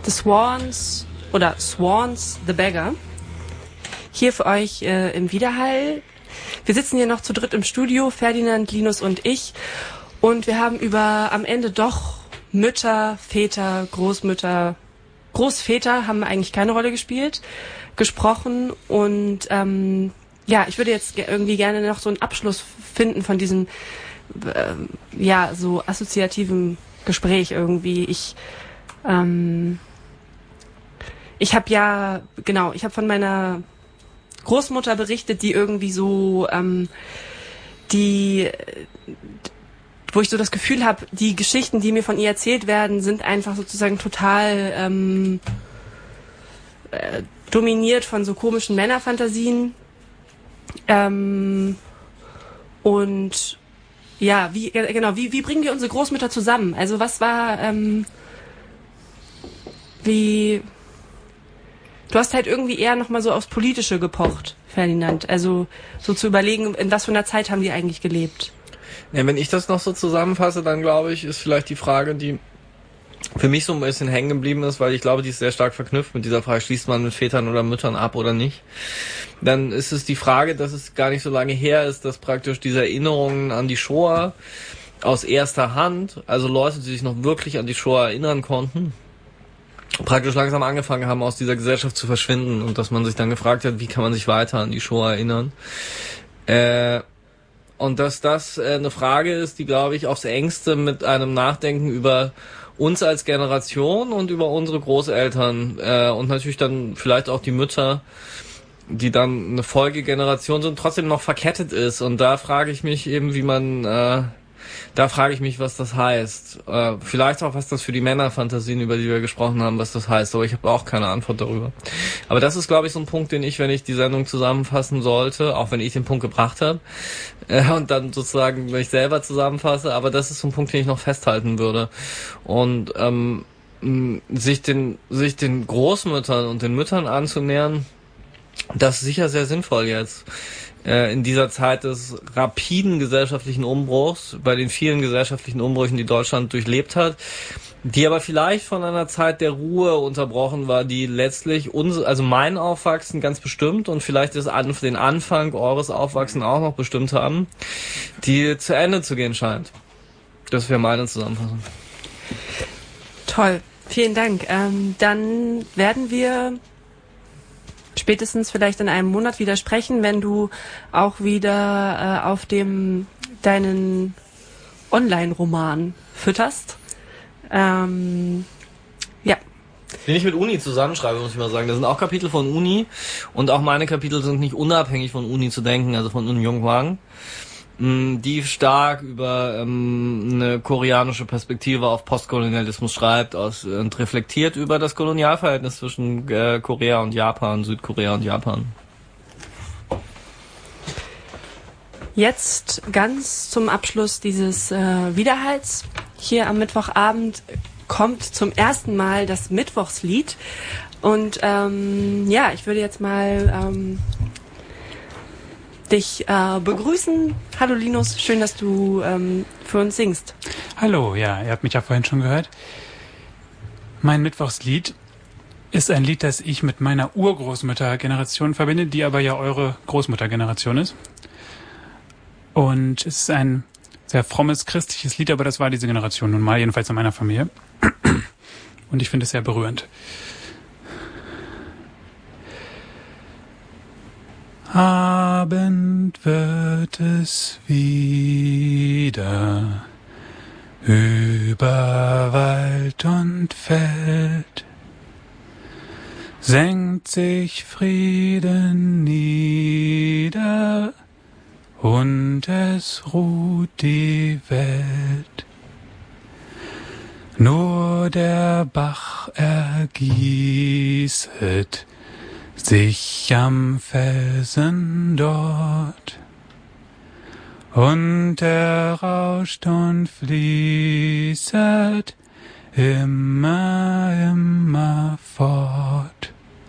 The Swans oder Swans the Beggar. Hier für euch im Widerhall. Wir sitzen hier noch zu dritt im Studio, Ferdinand, Linus und ich. Und wir haben über am Ende doch Mütter, Väter, Großmütter, Großväter haben eigentlich keine Rolle gespielt, gesprochen. Und ich würde jetzt irgendwie gerne noch so einen Abschluss finden von diesem so assoziativen Gespräch irgendwie. Ich habe von meiner Großmutter berichtet, die irgendwie so, wo ich so das Gefühl habe, die Geschichten, die mir von ihr erzählt werden, sind einfach sozusagen total dominiert von so komischen Männerfantasien. Wie bringen wir unsere Großmütter zusammen? Also was war, du hast halt irgendwie eher nochmal so aufs Politische gepocht, Ferdinand. Also so zu überlegen, in was für einer Zeit haben die eigentlich gelebt? Ja, wenn ich das noch so zusammenfasse, dann glaube ich, ist vielleicht die Frage, die für mich so ein bisschen hängen geblieben ist, weil ich glaube, die ist sehr stark verknüpft mit dieser Frage, schließt man mit Vätern oder Müttern ab oder nicht. Dann ist es die Frage, dass es gar nicht so lange her ist, dass praktisch diese Erinnerungen an die Shoah aus erster Hand, also Leute, die sich noch wirklich an die Shoah erinnern konnten, praktisch langsam angefangen haben, aus dieser Gesellschaft zu verschwinden und dass man sich dann gefragt hat, wie kann man sich weiter an die Shoah erinnern. Und dass das eine Frage ist, die, glaube ich, aufs Engste mit einem Nachdenken über uns als Generation und über unsere Großeltern und natürlich dann vielleicht auch die Mütter, die dann eine Folgegeneration sind, trotzdem noch verkettet ist. Und da frage ich mich eben, was das heißt. Vielleicht auch, was das für die Männerfantasien, über die wir gesprochen haben, was das heißt. Aber ich habe auch keine Antwort darüber. Aber das ist, glaube ich, so ein Punkt, den ich, wenn ich die Sendung zusammenfassen sollte, auch wenn ich den Punkt gebracht habe, und dann sozusagen mich selber zusammenfasse, aber das ist so ein Punkt, den ich noch festhalten würde. Und sich den Großmüttern und den Müttern anzunähern, das ist sicher sehr sinnvoll jetzt. In dieser Zeit des rapiden gesellschaftlichen Umbruchs, bei den vielen gesellschaftlichen Umbrüchen, die Deutschland durchlebt hat, die aber vielleicht von einer Zeit der Ruhe unterbrochen war, die letztlich mein Aufwachsen ganz bestimmt und vielleicht den Anfang eures Aufwachsen auch noch bestimmt haben, die zu Ende zu gehen scheint. Das wäre meine Zusammenfassung. Toll, vielen Dank. Dann werden wir spätestens vielleicht in einem Monat wieder sprechen, wenn du auch wieder auf deinen Online-Roman fütterst. Den ich mit Uni zusammenschreibe, muss ich mal sagen. Da sind auch Kapitel von Uni und auch meine Kapitel sind nicht unabhängig von Uni zu denken, also von Uni Jungwang, die stark über eine koreanische Perspektive auf Postkolonialismus schreibt und reflektiert über das Kolonialverhältnis zwischen Korea und Japan, Südkorea und Japan. Jetzt ganz zum Abschluss dieses Widerhalls. Hier am Mittwochabend kommt zum ersten Mal das Mittwochslied. Und ich würde jetzt mal dich begrüßen. Hallo Linus, schön, dass du für uns singst. Hallo, ja, ihr habt mich ja vorhin schon gehört. Mein Mittwochslied ist ein Lied, das ich mit meiner Urgroßmüttergeneration verbinde, die aber ja eure Großmuttergeneration ist. Und es ist ein sehr frommes, christliches Lied, aber das war diese Generation nun mal, jedenfalls in meiner Familie. Und ich finde es sehr berührend. Abend wird es wieder über Wald und Feld, senkt sich Frieden nieder und es ruht die Welt. Nur der Bach ergießet sich am Felsen dort, und er rauscht und fließet immer fort.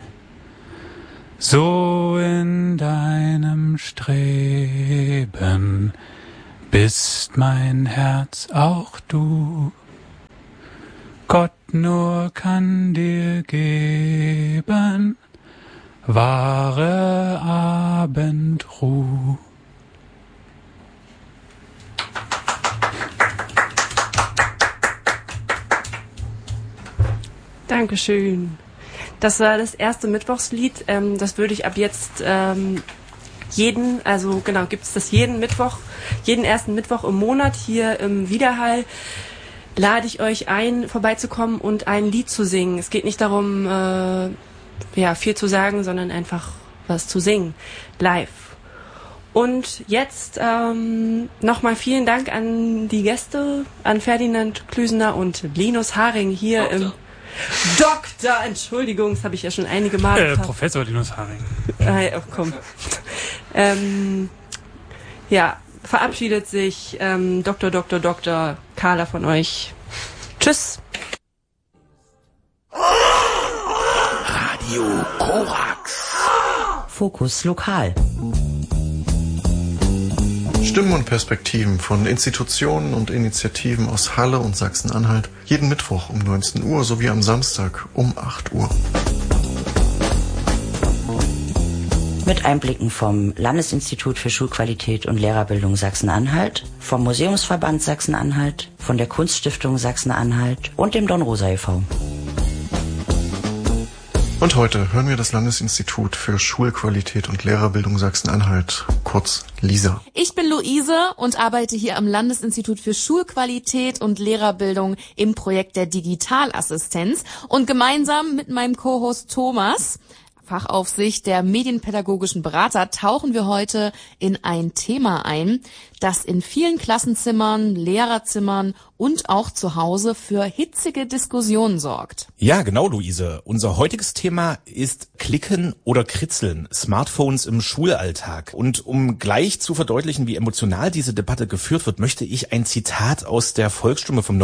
So in deinem Streben bist mein Herz auch du. Gott nur kann dir geben wahre Abendruh. Dankeschön. Das war das erste Mittwochslied. Das würde ich ab jetzt gibt's das jeden ersten Mittwoch im Monat hier im Widerhall. Lade ich euch ein, vorbeizukommen und ein Lied zu singen. Es geht nicht darum, viel zu sagen, sondern einfach was zu singen. Live. Und jetzt nochmal vielen Dank an die Gäste, an Ferdinand Klüsener und Linus Haring hier im Doktor, Entschuldigung, das habe ich ja schon einige Male Professor Linus Haring. Komm. Verabschiedet sich Dr. Carla von euch. Tschüss. Radio Korax. Fokus Lokal. Stimmen und Perspektiven von Institutionen und Initiativen aus Halle und Sachsen-Anhalt jeden Mittwoch um 19 Uhr sowie am Samstag um 8 Uhr. Mit Einblicken vom Landesinstitut für Schulqualität und Lehrerbildung Sachsen-Anhalt, vom Museumsverband Sachsen-Anhalt, von der Kunststiftung Sachsen-Anhalt und dem Don Rosa e.V. Und heute hören wir das Landesinstitut für Schulqualität und Lehrerbildung Sachsen-Anhalt, kurz LISA. Ich bin Luise und arbeite hier am Landesinstitut für Schulqualität und Lehrerbildung im Projekt der Digitalassistenz. Und gemeinsam mit meinem Co-Host Thomas, Fachaufsicht der medienpädagogischen Berater, tauchen wir heute in ein Thema ein, das in vielen Klassenzimmern, Lehrerzimmern und auch zu Hause für hitzige Diskussionen sorgt. Ja, genau, Luise. Unser heutiges Thema ist Klicken oder Kritzeln, Smartphones im Schulalltag. Und um gleich zu verdeutlichen, wie emotional diese Debatte geführt wird, möchte ich ein Zitat aus der Volksstunde vom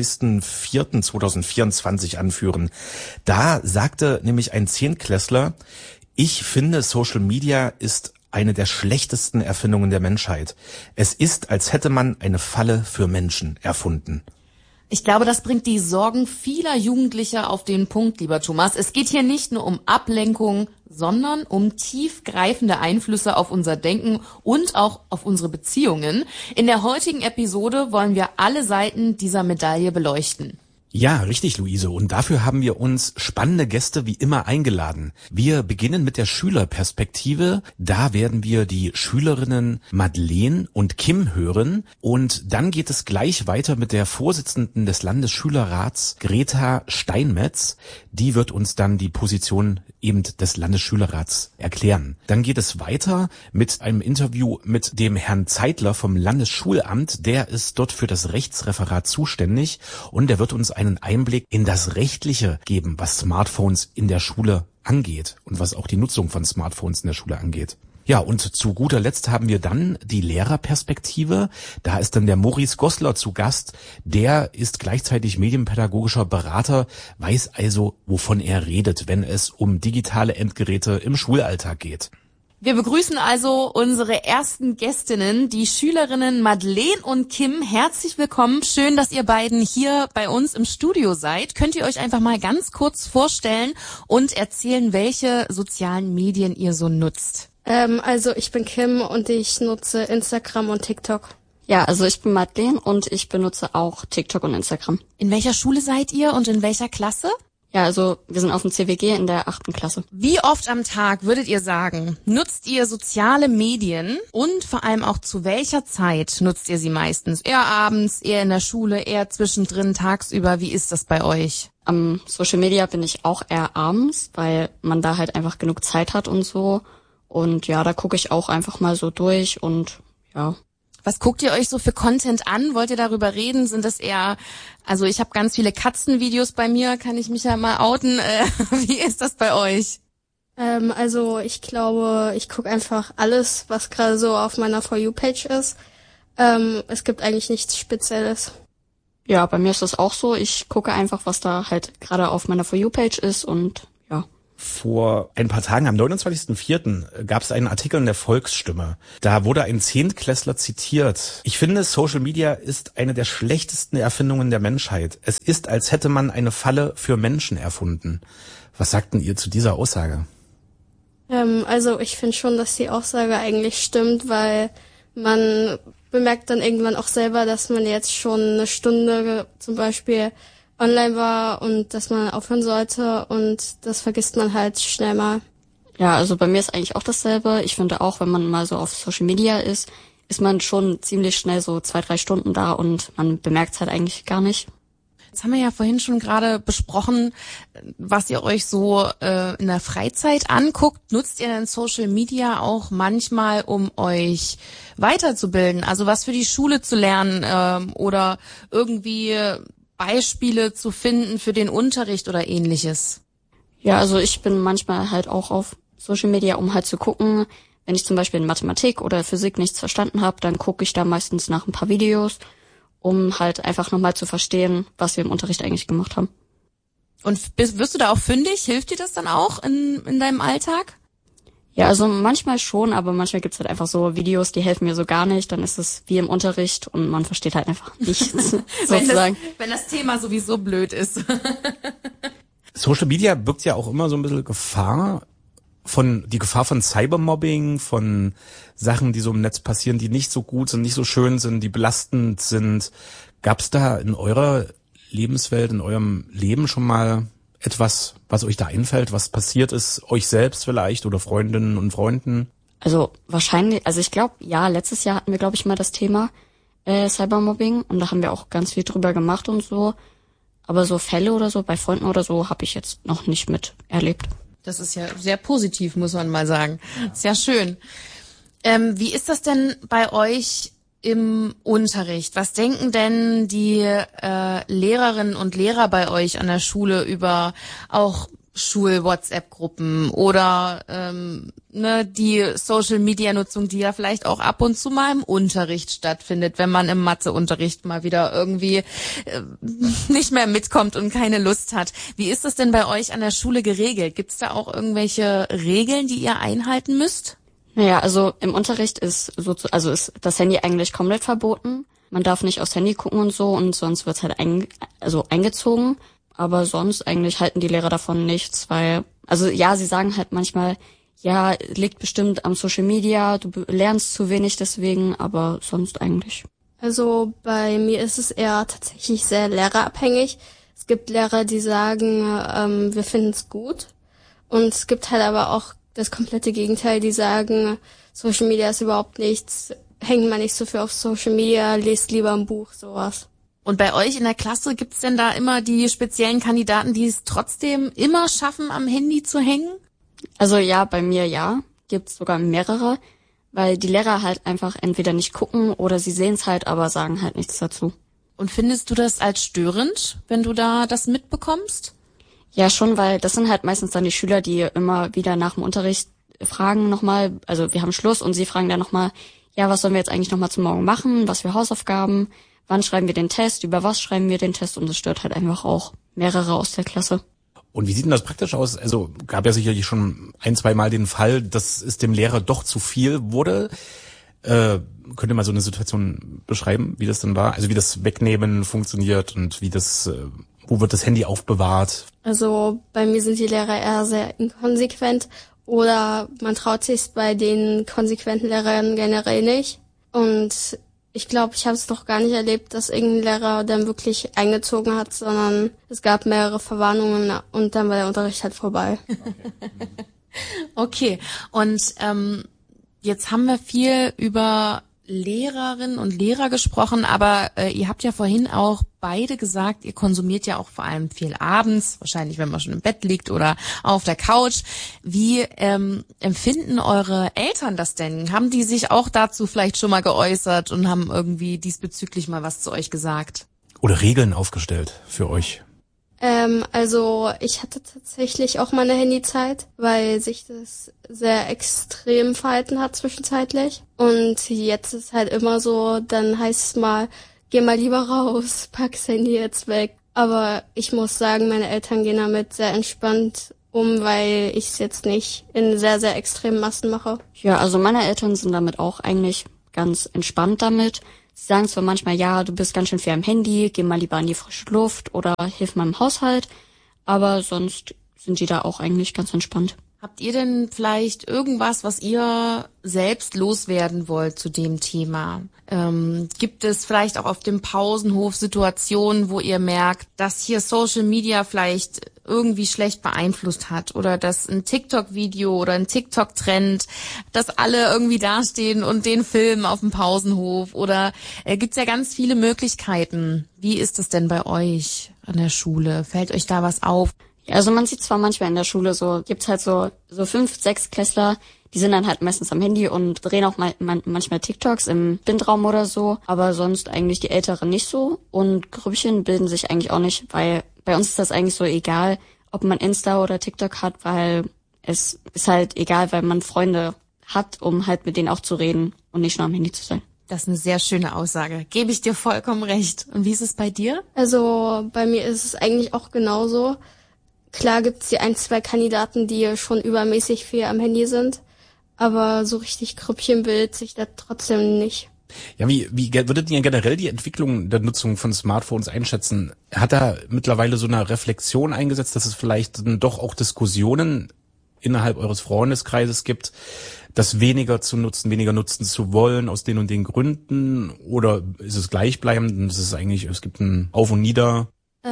29.04.2024 anführen. Da sagte nämlich ein Zehntklässler: Ich finde, Social Media ist eine der schlechtesten Erfindungen der Menschheit. Es ist, als hätte man eine Falle für Menschen erfunden. Ich glaube, das bringt die Sorgen vieler Jugendlicher auf den Punkt, lieber Thomas. Es geht hier nicht nur um Ablenkung, sondern um tiefgreifende Einflüsse auf unser Denken und auch auf unsere Beziehungen. In der heutigen Episode wollen wir alle Seiten dieser Medaille beleuchten. Ja, richtig, Luise. Und dafür haben wir uns spannende Gäste wie immer eingeladen. Wir beginnen mit der Schülerperspektive. Da werden wir die Schülerinnen Madeleine und Kim hören. Und dann geht es gleich weiter mit der Vorsitzenden des Landesschülerrats, Greta Steinmetz. Die wird uns dann die Position eben des Landesschülerrats erklären. Dann geht es weiter mit einem Interview mit dem Herrn Zeitler vom Landesschulamt. Der ist dort für das Rechtsreferat zuständig und der wird uns einen Einblick in das Rechtliche geben, was Smartphones in der Schule angeht und was auch die Nutzung von Smartphones in der Schule angeht. Ja, und zu guter Letzt haben wir dann die Lehrerperspektive. Da ist dann der Maurice Goslar zu Gast. Der ist gleichzeitig medienpädagogischer Berater, weiß also, wovon er redet, wenn es um digitale Endgeräte im Schulalltag geht. Wir begrüßen also unsere ersten Gästinnen, die Schülerinnen Madeleine und Kim. Herzlich willkommen. Schön, dass ihr beiden hier bei uns im Studio seid. Könnt ihr euch einfach mal ganz kurz vorstellen und erzählen, welche sozialen Medien ihr so nutzt? Also ich bin Kim und ich nutze Instagram und TikTok. Ja, also ich bin Madeleine und ich benutze auch TikTok und Instagram. In welcher Schule seid ihr und in welcher Klasse? Ja, also wir sind auf dem CWG in der 8. Klasse. Wie oft am Tag würdet ihr sagen, nutzt ihr soziale Medien und vor allem auch zu welcher Zeit nutzt ihr sie meistens? Eher abends, eher in der Schule, eher zwischendrin, tagsüber? Wie ist das bei euch? Am Social Media bin ich auch eher abends, weil man da halt einfach genug Zeit hat und so. Und ja, da gucke ich auch einfach mal so durch und ja. Was guckt ihr euch so für Content an? Wollt ihr darüber reden? Sind das eher, also ich habe ganz viele Katzenvideos bei mir, kann ich mich ja mal outen. Wie ist das bei euch? Also ich glaube, ich gucke einfach alles, was gerade so auf meiner For You-Page ist. Es gibt eigentlich nichts Spezielles. Ja, bei mir ist das auch so. Ich gucke einfach, was da halt gerade auf meiner For You-Page ist und ja. Vor ein paar Tagen, am 29.04., gab es einen Artikel in der Volksstimme. Da wurde ein Zehntklässler zitiert. Ich finde, Social Media ist eine der schlechtesten Erfindungen der Menschheit. Es ist, als hätte man eine Falle für Menschen erfunden. Was sagten ihr zu dieser Aussage? Also ich finde schon, dass die Aussage eigentlich stimmt, weil man bemerkt dann irgendwann auch selber, dass man jetzt schon eine Stunde zum Beispiel online war und dass man aufhören sollte und das vergisst man halt schnell mal. Ja, also bei mir ist eigentlich auch dasselbe. Ich finde auch, wenn man mal so auf Social Media ist man schon ziemlich schnell so 2-3 Stunden da und man bemerkt es halt eigentlich gar nicht. Jetzt haben wir ja vorhin schon gerade besprochen, was ihr euch so in der Freizeit anguckt. Nutzt ihr denn Social Media auch manchmal, um euch weiterzubilden? Also was für die Schule zu lernen oder irgendwie Beispiele zu finden für den Unterricht oder ähnliches? Ja, also ich bin manchmal halt auch auf Social Media, um halt zu gucken, wenn ich zum Beispiel in Mathematik oder Physik nichts verstanden habe, dann gucke ich da meistens nach ein paar Videos, um halt einfach nochmal zu verstehen, was wir im Unterricht eigentlich gemacht haben. Und wirst du da auch fündig? Hilft dir das dann auch in deinem Alltag? Ja, also manchmal schon, aber manchmal gibt's halt einfach so Videos, die helfen mir so gar nicht. Dann ist es wie im Unterricht und man versteht halt einfach nichts, sozusagen. Wenn das Thema sowieso blöd ist. Social Media birgt ja auch immer so ein bisschen die Gefahr von Cybermobbing, von Sachen, die so im Netz passieren, die nicht so gut sind, nicht so schön sind, die belastend sind. Gab's da in eurer Lebenswelt, in eurem Leben schon mal etwas, was euch da einfällt, was passiert ist, euch selbst vielleicht oder Freundinnen und Freunden? Also wahrscheinlich, also ich glaube, ja, letztes Jahr hatten wir, glaube ich, mal das Thema Cybermobbing und da haben wir auch ganz viel drüber gemacht und so. Aber so Fälle oder so bei Freunden oder so habe ich jetzt noch nicht mit erlebt. Das ist ja sehr positiv, muss man mal sagen. Sehr schön. Wie ist das denn bei euch im Unterricht? Was denken denn die Lehrerinnen und Lehrer bei euch an der Schule über auch Schul-WhatsApp-Gruppen oder die Social-Media-Nutzung, die ja vielleicht auch ab und zu mal im Unterricht stattfindet, wenn man im Matheunterricht mal wieder irgendwie nicht mehr mitkommt und keine Lust hat. Wie ist das denn bei euch an der Schule geregelt? Gibt es da auch irgendwelche Regeln, die ihr einhalten müsst? Naja, also im Unterricht ist ist das Handy eigentlich komplett verboten. Man darf nicht aufs Handy gucken und so und sonst wird's halt eingezogen. Aber sonst eigentlich halten die Lehrer davon nichts, weil, also ja, sie sagen halt manchmal, ja, liegt bestimmt am Social Media, du lernst zu wenig deswegen, aber sonst eigentlich. Also bei mir ist es eher tatsächlich sehr lehrerabhängig. Es gibt Lehrer, die sagen, wir finden es gut. Und es gibt halt aber auch das komplette Gegenteil, die sagen, Social Media ist überhaupt nichts, hängt man nicht so viel auf Social Media, lest lieber ein Buch, sowas. Und bei euch in der Klasse gibt's denn da immer die speziellen Kandidaten, die es trotzdem immer schaffen, am Handy zu hängen? Also ja, bei mir ja, gibt's sogar mehrere, weil die Lehrer halt einfach entweder nicht gucken oder sie sehen's halt, aber sagen halt nichts dazu. Und findest du das als störend, wenn du da das mitbekommst? Ja, schon, weil das sind halt meistens dann die Schüler, die immer wieder nach dem Unterricht fragen nochmal, also wir haben Schluss und sie fragen dann nochmal, ja, was sollen wir jetzt eigentlich nochmal zum Morgen machen, was für Hausaufgaben, wann schreiben wir den Test, über was schreiben wir den Test und das stört halt einfach auch mehrere aus der Klasse. Und wie sieht denn das praktisch aus? Also gab ja sicherlich schon 1-2 Mal den Fall, dass es dem Lehrer doch zu viel wurde. Könnt ihr mal so eine Situation beschreiben, wie das denn war? Also wie das Wegnehmen funktioniert und wie das, wo wird das Handy aufbewahrt? Also bei mir sind die Lehrer eher sehr inkonsequent oder man traut sich bei den konsequenten Lehrern generell nicht. Und ich glaube, ich habe es noch gar nicht erlebt, dass irgendein Lehrer dann wirklich eingezogen hat, sondern es gab mehrere Verwarnungen und dann war der Unterricht halt vorbei. Okay, und jetzt haben wir viel über Lehrerinnen und Lehrer gesprochen, aber ihr habt ja vorhin auch beide gesagt, ihr konsumiert ja auch vor allem viel abends, wahrscheinlich wenn man schon im Bett liegt oder auf der Couch. Wie empfinden eure Eltern das denn? Haben die sich auch dazu vielleicht schon mal geäußert und haben irgendwie diesbezüglich mal was zu euch gesagt? Oder Regeln aufgestellt für euch? Also ich hatte tatsächlich auch meine Handyzeit, weil sich das sehr extrem verhalten hat zwischenzeitlich. Und jetzt ist halt immer so, dann heißt es mal, geh mal lieber raus, pack das Handy jetzt weg. Aber ich muss sagen, meine Eltern gehen damit sehr entspannt weil ich es jetzt nicht in sehr, sehr extremen Massen mache. Ja, also meine Eltern sind damit auch eigentlich ganz entspannt damit. Sie sagen zwar manchmal, ja, du bist ganz schön viel am Handy, geh mal lieber an die frische Luft oder hilf mal im Haushalt, aber sonst sind die da auch eigentlich ganz entspannt. Habt ihr denn vielleicht irgendwas, was ihr selbst loswerden wollt zu dem Thema? Gibt es vielleicht auch auf dem Pausenhof Situationen, wo ihr merkt, dass hier Social Media vielleicht irgendwie schlecht beeinflusst hat oder dass ein TikTok-Video oder ein TikTok-Trend, dass alle irgendwie dastehen und den filmen auf dem Pausenhof oder gibt's ja ganz viele Möglichkeiten. Wie ist es denn bei euch an der Schule? Fällt euch da was auf? Also man sieht zwar manchmal in der Schule gibt's halt so 5, 6 Klässler, die sind dann halt meistens am Handy und drehen auch manchmal TikToks im Bindraum oder so, aber sonst eigentlich die Älteren nicht so und Grüppchen bilden sich eigentlich auch nicht, weil bei uns ist das eigentlich so egal, ob man Insta oder TikTok hat, weil es ist halt egal, weil man Freunde hat, um halt mit denen auch zu reden und nicht nur am Handy zu sein. Das ist eine sehr schöne Aussage. Gebe ich dir vollkommen recht. Und wie ist es bei dir? Also bei mir ist es eigentlich auch genauso. Klar gibt's die 1, 2 Kandidaten, die schon übermäßig viel am Handy sind, aber so richtig Grüppchen bildet sich da trotzdem nicht. Ja, wie würdet ihr generell die Entwicklung der Nutzung von Smartphones einschätzen? Hat da mittlerweile so eine Reflexion eingesetzt, dass es vielleicht dann doch auch Diskussionen innerhalb eures Freundeskreises gibt, das weniger nutzen zu wollen aus den und den Gründen? Oder ist es gleichbleibend und es gibt ein Auf und Nieder?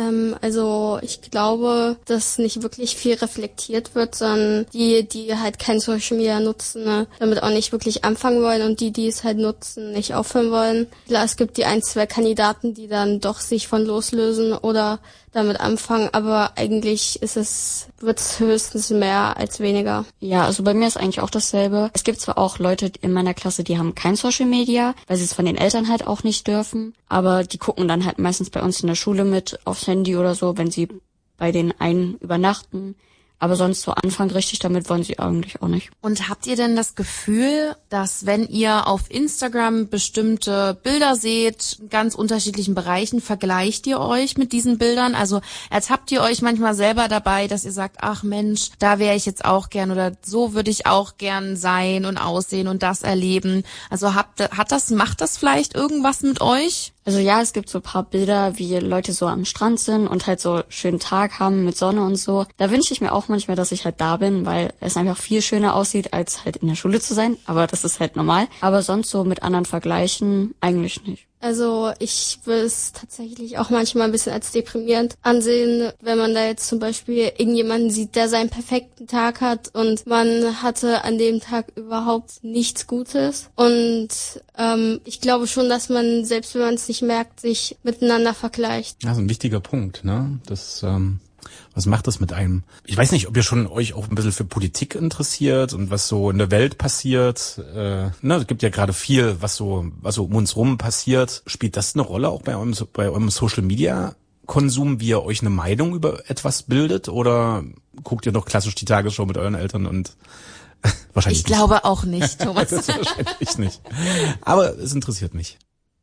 Also ich glaube, dass nicht wirklich viel reflektiert wird, sondern die halt kein Social Media nutzen, ne, damit auch nicht wirklich anfangen wollen und die es halt nutzen, nicht aufhören wollen. Klar, es gibt die 1, 2 Kandidaten, die dann doch sich von loslösen oder damit anfangen, aber eigentlich wird's höchstens mehr als weniger. Ja, also bei mir ist eigentlich auch dasselbe. Es gibt zwar auch Leute in meiner Klasse, die haben kein Social Media, weil sie es von den Eltern halt auch nicht dürfen, aber die gucken dann halt meistens bei uns in der Schule mit aufs Handy oder so, wenn sie bei den einen übernachten. Aber sonst so anfangen richtig damit wollen sie eigentlich auch nicht. Und habt ihr denn das Gefühl, dass wenn ihr auf Instagram bestimmte Bilder seht, in ganz unterschiedlichen Bereichen, vergleicht ihr euch mit diesen Bildern? Also als habt ihr euch manchmal selber dabei, dass ihr sagt, ach Mensch, da wäre ich jetzt auch gern oder so würde ich auch gern sein und aussehen und das erleben. Also macht das vielleicht irgendwas mit euch? Also ja, es gibt so ein paar Bilder, wie Leute so am Strand sind und halt so schönen Tag haben mit Sonne und so. Da wünsche ich mir auch manchmal, dass ich halt da bin, weil es einfach viel schöner aussieht, als halt in der Schule zu sein. Aber das ist halt normal. Aber sonst so mit anderen vergleichen eigentlich nicht. Also ich würde es tatsächlich auch manchmal ein bisschen als deprimierend ansehen, wenn man da jetzt zum Beispiel irgendjemanden sieht, der seinen perfekten Tag hat und man hatte an dem Tag überhaupt nichts Gutes. Und ich glaube schon, dass man, selbst wenn man es nicht merkt, sich miteinander vergleicht. Ja, so ein wichtiger Punkt, ne? Was macht das mit einem? Ich weiß nicht, ob ihr schon euch auch ein bisschen für Politik interessiert und was so in der Welt passiert. Es gibt ja gerade viel, was so um uns rum passiert. Spielt das eine Rolle auch bei eurem Social Media Konsum, wie ihr euch eine Meinung über etwas bildet? Oder guckt ihr noch klassisch die Tagesschau mit euren Eltern und wahrscheinlich nicht? Ich glaube auch nicht, Thomas. Das wahrscheinlich nicht. Aber es interessiert mich.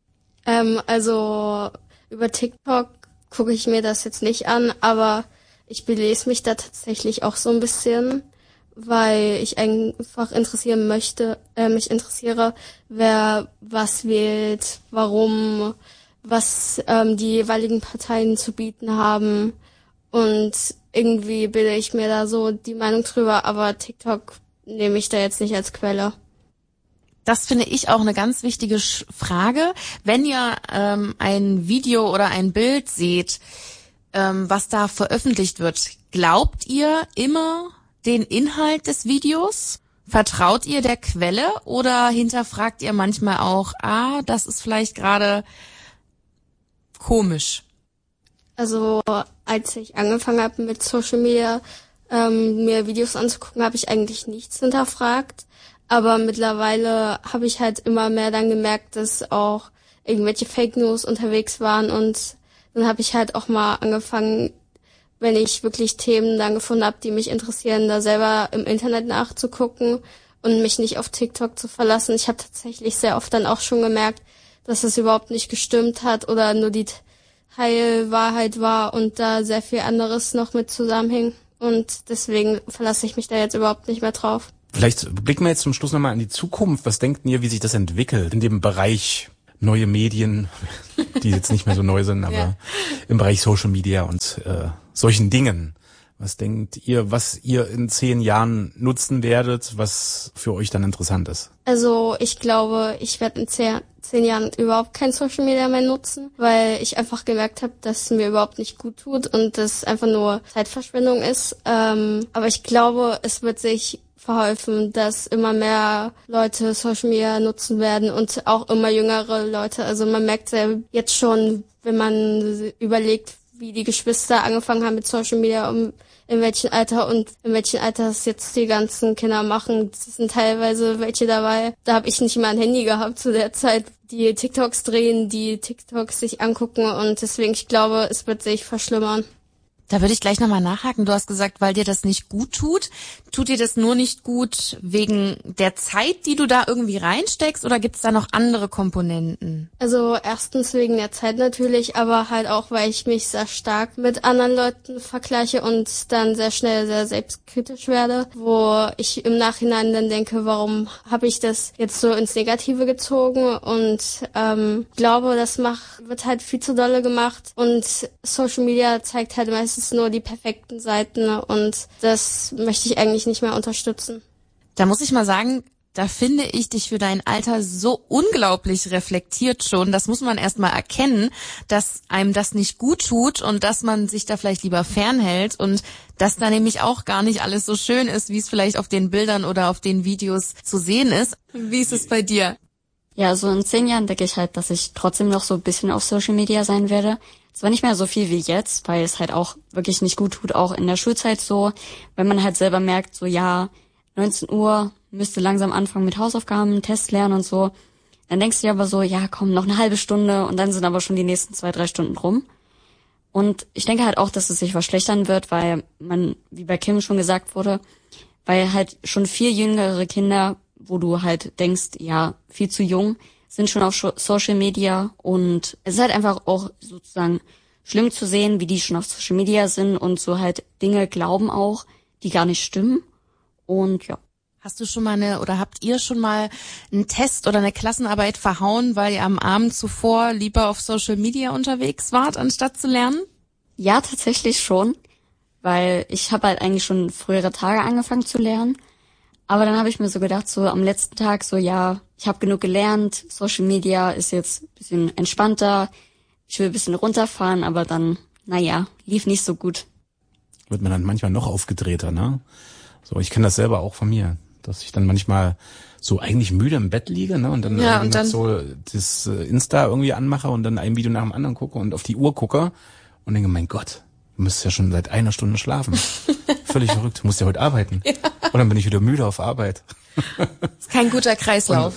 Also über TikTok gucke ich mir das jetzt nicht an, aber ich belese mich da tatsächlich auch so ein bisschen, weil ich einfach mich interessiere, wer was wählt, warum, was die jeweiligen Parteien zu bieten haben. Und irgendwie bilde ich mir da so die Meinung drüber, aber TikTok nehme ich da jetzt nicht als Quelle. Das finde ich auch eine ganz wichtige Frage. Wenn ihr ein Video oder ein Bild seht, was da veröffentlicht wird, glaubt ihr immer den Inhalt des Videos? Vertraut ihr der Quelle oder hinterfragt ihr manchmal auch, das ist vielleicht gerade komisch? Also als ich angefangen habe mit Social Media, mir Videos anzugucken, habe ich eigentlich nichts hinterfragt. Aber mittlerweile habe ich halt immer mehr dann gemerkt, dass auch irgendwelche Fake News unterwegs waren und dann habe ich halt auch mal angefangen, wenn ich wirklich Themen dann gefunden habe, die mich interessieren, da selber im Internet nachzugucken und mich nicht auf TikTok zu verlassen. Ich habe tatsächlich sehr oft dann auch schon gemerkt, dass es überhaupt nicht gestimmt hat oder nur die Teilwahrheit war und da sehr viel anderes noch mit zusammenhing. und deswegen verlasse ich mich da jetzt überhaupt nicht mehr drauf. Vielleicht blicken wir jetzt zum Schluss nochmal in die Zukunft. Was denkt ihr, wie sich das entwickelt in dem Bereich neue Medien, die jetzt nicht mehr so neu sind, aber im Bereich Social Media und solchen Dingen? Was denkt ihr, was ihr in 10 Jahren nutzen werdet, was für euch dann interessant ist? Also ich glaube, ich werde in 10 Jahren überhaupt kein Social Media mehr nutzen, weil ich einfach gemerkt habe, dass es mir überhaupt nicht gut tut und das einfach nur Zeitverschwendung ist. Aber ich glaube, es wird sich verholfen, dass immer mehr Leute Social Media nutzen werden und auch immer jüngere Leute. Also man merkt ja jetzt schon, wenn man überlegt, wie die Geschwister angefangen haben mit Social Media, in welchem Alter es jetzt die ganzen Kinder machen. Es sind teilweise welche dabei. Da habe ich nicht mal ein Handy gehabt zu der Zeit, die TikToks drehen, die TikToks sich angucken und deswegen, ich glaube, es wird sich verschlimmern. Da würde ich gleich nochmal nachhaken. Du hast gesagt, weil dir das nicht gut tut. Tut dir das nur nicht gut wegen der Zeit, die du da irgendwie reinsteckst, oder gibt's da noch andere Komponenten? Also erstens wegen der Zeit natürlich, aber halt auch, weil ich mich sehr stark mit anderen Leuten vergleiche und dann sehr schnell sehr selbstkritisch werde, wo ich im Nachhinein dann denke, warum habe ich das jetzt so ins Negative gezogen, und glaube, das wird halt viel zu dolle gemacht und Social Media zeigt halt meistens nur die perfekten Seiten und das möchte ich eigentlich nicht mehr unterstützen. Da muss ich mal sagen, da finde ich dich für dein Alter so unglaublich reflektiert schon. Das muss man erst mal erkennen, dass einem das nicht gut tut und dass man sich da vielleicht lieber fernhält und dass da nämlich auch gar nicht alles so schön ist, wie es vielleicht auf den Bildern oder auf den Videos zu sehen ist. Wie ist es bei dir? Ja, so in 10 Jahren denke ich halt, dass ich trotzdem noch so ein bisschen auf Social Media sein werde. Zwar nicht mehr so viel wie jetzt, weil es halt auch wirklich nicht gut tut, auch in der Schulzeit so, wenn man halt selber merkt, so 19 Uhr müsste langsam anfangen mit Hausaufgaben, Tests lernen und so. Dann denkst du dir aber so, komm, noch eine halbe Stunde und dann sind aber schon die nächsten 2-3 Stunden rum. Und ich denke halt auch, dass es sich verschlechtern wird, weil man, wie bei Kim schon gesagt wurde, weil halt schon viel jüngere Kinder, wo du halt denkst, viel zu jung, sind schon auf Social Media und es ist halt einfach auch sozusagen schlimm zu sehen, wie die schon auf Social Media sind und so halt Dinge glauben auch, die gar nicht stimmen und ja. Hast du schon mal habt ihr schon mal einen Test oder eine Klassenarbeit verhauen, weil ihr am Abend zuvor lieber auf Social Media unterwegs wart, anstatt zu lernen? Ja, tatsächlich schon, weil ich habe halt eigentlich schon frühere Tage angefangen zu lernen. Aber dann habe ich mir so gedacht, so am letzten Tag so, ich habe genug gelernt, Social Media ist jetzt ein bisschen entspannter, ich will ein bisschen runterfahren, aber dann, lief nicht so gut. Wird man dann manchmal noch aufgedrehter, ne? So, ich kenne das selber auch von mir, dass ich dann manchmal so eigentlich müde im Bett liege, ne? Und dann so das Insta irgendwie anmache und dann ein Video nach dem anderen gucke und auf die Uhr gucke und denke, mein Gott, du müsstest ja schon seit 1 Stunde schlafen. Völlig verrückt, du musst ja heute arbeiten. Ja. Und dann bin ich wieder müde auf Arbeit. Ist kein guter Kreislauf.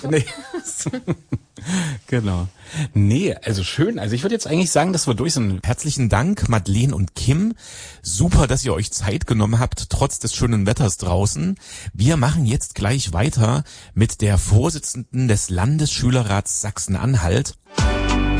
Genau. Nee, also schön. Also ich würde jetzt eigentlich sagen, dass wir durch sind. Herzlichen Dank, Madeleine und Kim. Super, dass ihr euch Zeit genommen habt, trotz des schönen Wetters draußen. Wir machen jetzt gleich weiter mit der Vorsitzenden des Landesschülerrats Sachsen-Anhalt.